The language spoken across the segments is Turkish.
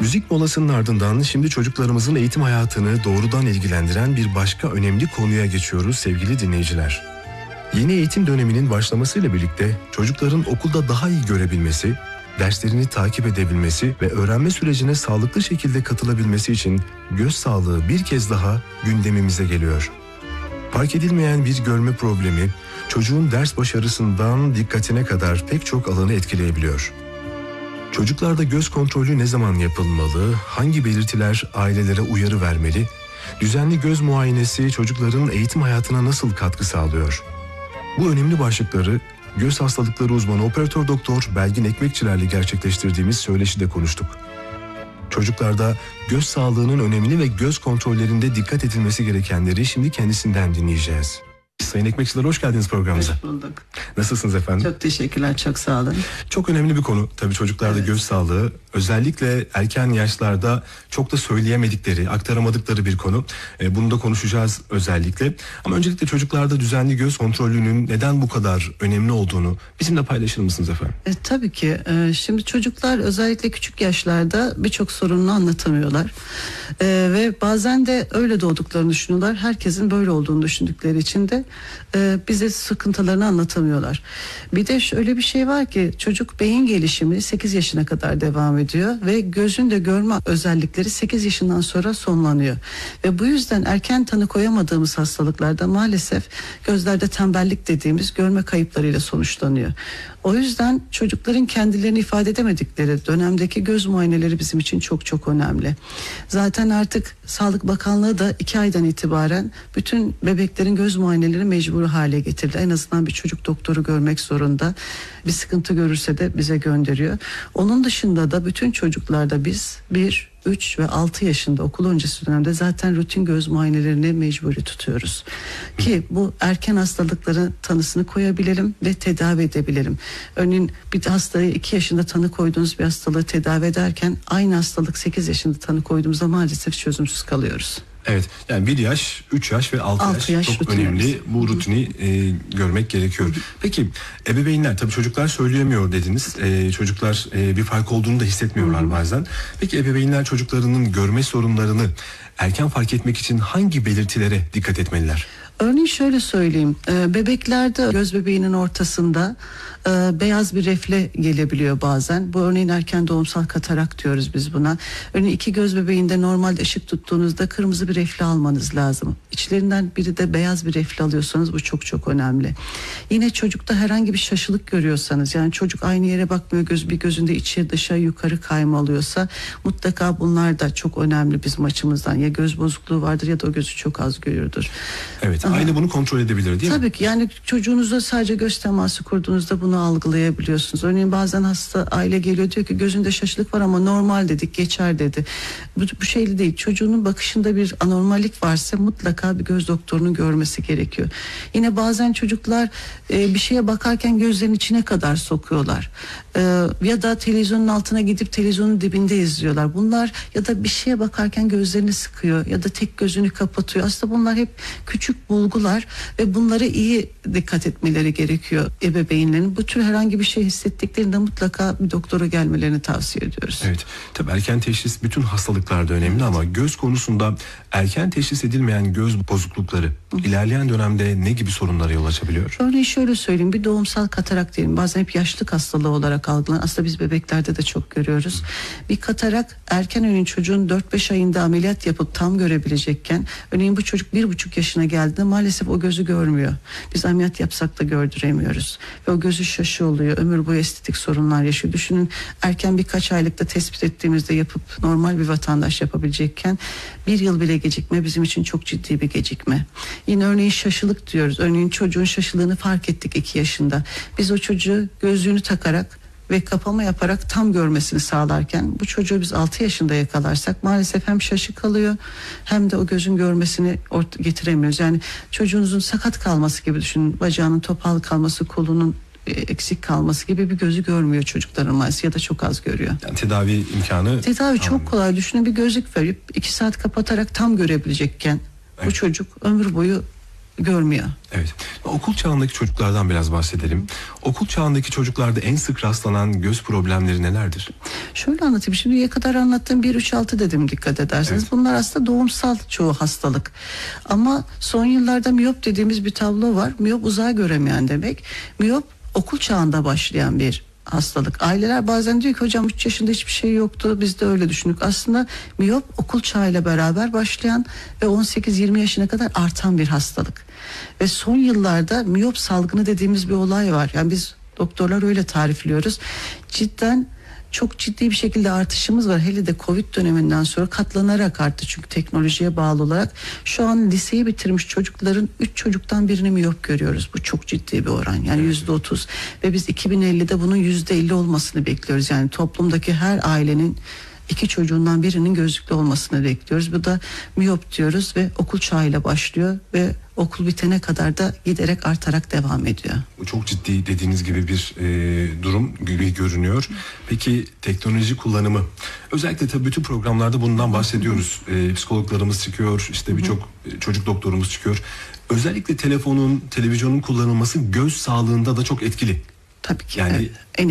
Müzik molasının ardından şimdi çocuklarımızın eğitim hayatını doğrudan ilgilendiren bir başka önemli konuya geçiyoruz sevgili dinleyiciler. Yeni eğitim döneminin başlamasıyla birlikte çocukların okulda daha iyi görebilmesi, derslerini takip edebilmesi ve öğrenme sürecine sağlıklı şekilde katılabilmesi için göz sağlığı bir kez daha gündemimize geliyor. Fark edilmeyen bir görme problemi, çocuğun ders başarısından dikkatine kadar pek çok alanı etkileyebiliyor. Çocuklarda göz kontrolü ne zaman yapılmalı, hangi belirtiler ailelere uyarı vermeli, düzenli göz muayenesi çocukların eğitim hayatına nasıl katkı sağlıyor? Bu önemli başlıkları göz hastalıkları uzmanı operatör doktor Belgin Ekmekçilerle gerçekleştirdiğimiz söyleşide konuştuk. Çocuklarda göz sağlığının önemini ve göz kontrollerinde dikkat edilmesi gerekenleri şimdi kendisinden dinleyeceğiz. Sayın Ekmekçiler, hoş geldiniz programımıza. Hoş bulduk. Nasılsınız efendim? Çok teşekkürler, çok sağ olun. Çok önemli bir konu tabii çocuklarda göz sağlığı. Özellikle erken yaşlarda çok da söyleyemedikleri, aktaramadıkları bir konu. Bunu da konuşacağız özellikle. Ama öncelikle çocuklarda düzenli göz kontrolünün neden bu kadar önemli olduğunu bizimle paylaşır mısınız efendim? Tabii ki. Şimdi çocuklar özellikle küçük yaşlarda birçok sorununu anlatamıyorlar. Ve bazen de öyle doğduklarını düşünüyorlar. Herkesin böyle olduğunu düşündükleri için de bize sıkıntılarını anlatamıyorlar. Bir de şöyle bir şey var ki çocuk beyin gelişimi 8 yaşına kadar devam ediyor ve gözün de görme özellikleri 8 yaşından sonra sonlanıyor. Ve bu yüzden erken tanı koyamadığımız hastalıklarda maalesef gözlerde tembellik dediğimiz görme kayıplarıyla sonuçlanıyor. O yüzden çocukların kendilerini ifade edemedikleri dönemdeki göz muayeneleri bizim için çok çok önemli. Zaten artık Sağlık Bakanlığı da 2 aydan itibaren bütün bebeklerin göz muayeneleri mecburi hale getirdi. En azından bir çocuk doktoru görmek zorunda. Bir sıkıntı görürse de bize gönderiyor. Onun dışında da bütün çocuklarda biz 1, 3 ve 6 yaşında okul öncesi dönemde zaten rutin göz muayenelerini mecburi tutuyoruz. Ki bu erken hastalıkların tanısını koyabilelim ve tedavi edebilelim. Örneğin bir hastayı 2 yaşında tanı koyduğunuz bir hastalığı tedavi ederken aynı hastalık 8 yaşında tanı koyduğumuzda maalesef çözümsüz kalıyoruz. Evet, yani 1 yaş, 3 yaş ve 6 yaş çok önemli. Bu rutini görmek gerekiyor. Peki ebeveynler, tabii çocuklar söyleyemiyor dediniz. Çocuklar bir fark olduğunu da hissetmiyorlar bazen. Peki ebeveynler çocuklarının görme sorunlarını erken fark etmek için hangi belirtilere dikkat etmeliler? Örneğin şöyle söyleyeyim, bebeklerde göz bebeğinin ortasında beyaz bir refle gelebiliyor bazen. Bu örneğin erken doğumsal katarak diyoruz biz buna. Örneğin 2 göz bebeğinde normalde ışık tuttuğunuzda kırmızı bir refle almanız lazım. İçlerinden biri de beyaz bir refle alıyorsanız bu çok çok önemli. Yine çocukta herhangi bir şaşılık görüyorsanız, yani çocuk aynı yere bakmıyor, bir gözünde içe dışa yukarı kayma oluyorsa mutlaka bunlar da çok önemli bizim açımızdan. Ya göz bozukluğu vardır ya da o gözü çok az görüyordur. Evet, aynı bunu kontrol edebilir değil mi? Tabii ki, yani çocuğunuzla sadece göz teması kurduğunuzda bunu algılayabiliyorsunuz. Örneğin bazen hasta aile geliyor, diyor ki gözünde şaşılık var ama normal dedik, geçer dedi. Bu şeyli değil. Çocuğunun bakışında bir anormallik varsa mutlaka bir göz doktorunu görmesi gerekiyor. Yine bazen çocuklar bir şeye bakarken gözlerin içine kadar sokuyorlar. Ya da televizyonun altına gidip televizyonun dibinde izliyorlar. Bunlar ya da bir şeye bakarken gözlerini sıkıyor ya da tek gözünü kapatıyor. Aslında bunlar hep küçük bulgular ve bunlara iyi dikkat etmeleri gerekiyor ebeveynlerin. Bu tür herhangi bir şey hissettiklerinde mutlaka bir doktora gelmelerini tavsiye ediyoruz. Evet, tabii erken teşhis bütün hastalıklarda önemli ama göz konusunda erken teşhis edilmeyen göz bozuklukları ilerleyen dönemde ne gibi sorunlara yol açabiliyor? Örneğin şöyle söyleyeyim, bir doğumsal katarak diyelim, bazen hep yaşlılık hastalığı olarak algılanan, aslında biz bebeklerde de çok görüyoruz. Bir katarak erken, örneğin çocuğun 4-5 ayında ameliyat yapıp tam görebilecekken, örneğin bu çocuk 1,5 yaşına geldiğinde maalesef o gözü görmüyor. Biz ameliyat yapsak da gördüremiyoruz. Ve o gözü şaşı oluyor, ömür boyu estetik sorunlar yaşıyor. Düşünün, erken birkaç aylıkta tespit ettiğimizde yapıp normal bir vatandaş yapabilecekken 1 yıl bile gecikme bizim için çok ciddi bir gecikme. Yine örneğin şaşılık diyoruz. Örneğin çocuğun şaşılığını fark ettik 2 yaşında. Biz o çocuğu gözlüğünü takarak ve kapama yaparak tam görmesini sağlarken bu çocuğu biz 6 yaşında yakalarsak maalesef hem şaşı kalıyor hem de o gözün görmesini getiremiyoruz. Yani çocuğunuzun sakat kalması gibi düşünün. Bacağının topal kalması, kolunun eksik kalması gibi bir gözü görmüyor çocukların maalesef ya da çok az görüyor. Yani tedavi imkanı... Tedavi çok kolay. Düşünün, bir gözlük verip 2 saat kapatarak tam görebilecekken bu çocuk ömür boyu görmüyor. Evet. Okul çağındaki çocuklardan biraz bahsedelim. Okul çağındaki çocuklarda en sık rastlanan göz problemleri nelerdir? Şöyle anlatayım. Şimdiye kadar anlattığım 1-3-6 dedim, dikkat ederseniz. Evet. Bunlar aslında doğumsal çoğu hastalık. Ama son yıllarda miyop dediğimiz bir tablo var. Miyop uzağa göremeyen demek. Miyop okul çağında başlayan bir hastalık. Aileler bazen diyor ki hocam 3 yaşında hiçbir şey yoktu. Biz de öyle düşündük. Aslında miyop okul çağıyla beraber başlayan ve 18-20 yaşına kadar artan bir hastalık. Ve son yıllarda miyop salgını dediğimiz bir olay var. Yani biz doktorlar öyle tarifliyoruz. Cidden çok ciddi bir şekilde artışımız var. Hele de Covid döneminden sonra katlanarak arttı. Çünkü teknolojiye bağlı olarak şu an liseyi bitirmiş çocukların 3 çocuktan birini miyop görüyoruz. Bu çok ciddi bir oran. Yani %30 ve biz 2050'de bunun %50 olmasını bekliyoruz. Yani toplumdaki her ailenin 2 çocuğundan birinin gözlüklü olmasını bekliyoruz. Bu da miyop diyoruz ve okul çağıyla başlıyor ve okul bitene kadar da giderek artarak devam ediyor. Bu çok ciddi dediğiniz gibi bir durum gibi görünüyor. Peki teknoloji kullanımı, özellikle tabii bütün programlarda bundan bahsediyoruz. Psikologlarımız çıkıyor, işte birçok çocuk doktorumuz çıkıyor. Özellikle telefonun, televizyonun kullanılması göz sağlığında da çok etkili. Tabii ki. Yani evet. En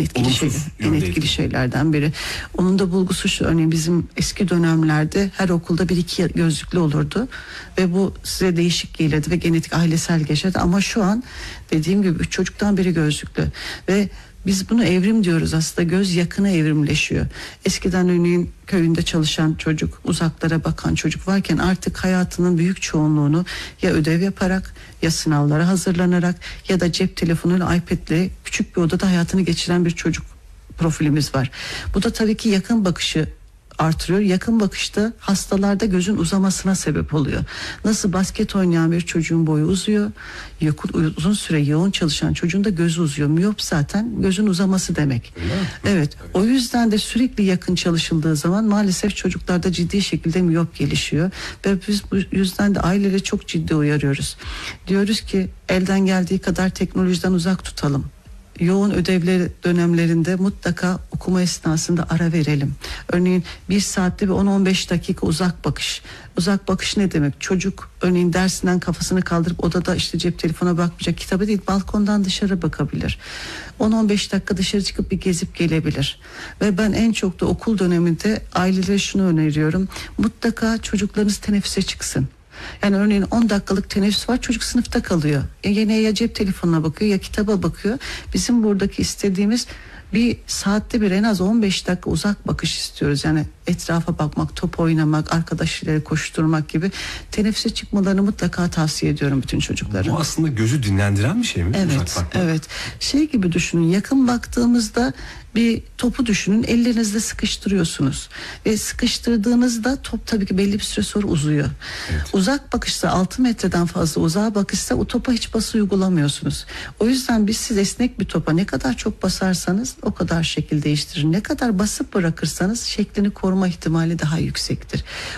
etkili şeylerden biri. Onun da bulgusu şu, örneğin bizim eski dönemlerde her okulda 1-2 gözlüklü olurdu ve bu size değişik gelirdi ve genetik ailesel geçerdi, ama şu an dediğim gibi 3 çocuktan biri gözlüklü ve biz bunu evrim diyoruz, aslında göz yakını evrimleşiyor. Eskiden örneğin köyünde çalışan çocuk, uzaklara bakan çocuk varken artık hayatının büyük çoğunluğunu ya ödev yaparak, ya sınavlara hazırlanarak ya da cep telefonuyla, iPad'le küçük bir odada hayatını geçiren bir çocuk profilimiz var. Bu da tabii ki yakın bakışı artırıyor. Yakın bakışta hastalarda gözün uzamasına sebep oluyor. Nasıl basket oynayan bir çocuğun boyu uzuyor, uzun süre yoğun çalışan çocuğun da gözü uzuyor. Miyop zaten gözün uzaması demek. Evet. O yüzden de sürekli yakın çalışıldığı zaman maalesef çocuklarda ciddi şekilde miyop gelişiyor ve biz bu yüzden de aileleri çok ciddi uyarıyoruz. Diyoruz ki elden geldiği kadar teknolojiden uzak tutalım. Yoğun ödevleri dönemlerinde mutlaka okuma esnasında ara verelim. Örneğin 1 saatte bir 10-15 dakika uzak bakış. Uzak bakış ne demek? Çocuk örneğin dersinden kafasını kaldırıp odada işte cep telefona bakmayacak, kitaba değil balkondan dışarı bakabilir. 10-15 dakika dışarı çıkıp bir gezip gelebilir. Ve ben en çok da okul döneminde ailelere şunu öneriyorum. Mutlaka çocuklarınız teneffüse çıksın. Yani örneğin 10 dakikalık teneffüs var, çocuk sınıfta kalıyor. Yine ya cep telefonuna bakıyor ya kitaba bakıyor. Bizim buradaki istediğimiz bir saatte bir en az 15 dakika uzak bakış istiyoruz. Yani etrafa bakmak, top oynamak, arkadaşlarıyla koşturmak gibi. Teneffüse çıkmalarını mutlaka tavsiye ediyorum bütün çocuklara. Bu aslında gözü dinlendiren bir şey mi? Evet, evet. Şey gibi düşünün, yakın baktığımızda bir topu düşünün, ellerinizde sıkıştırıyorsunuz ve sıkıştırdığınızda top tabii ki belli bir süre sonra uzuyor. Evet. Uzak bakışta 6 metreden fazla uzağa bakışta o topa hiç bası uygulamıyorsunuz. O yüzden biz siz esnek bir topa ne kadar çok basarsanız o kadar şekil değiştirir. Ne kadar basıp bırakırsanız şeklini koruma ihtimali daha yüksektir.